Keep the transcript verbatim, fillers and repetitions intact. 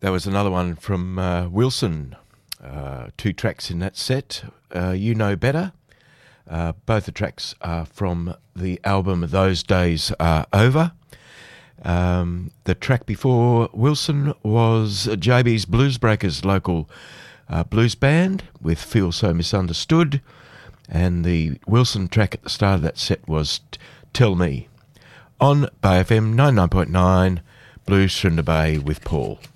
That was another one from uh, Wilson. Uh, two tracks in that set. Uh, You Know Better. Uh, both the tracks are from the album Those Days Are Over. Um, the track before Wilson was J B's Bluesbreakers, local uh, blues band with Feel So Misunderstood. And the Wilson track at the start of that set was Tell Me. On Bay F M ninety-nine point nine, Blues Sunda Bay with Paul.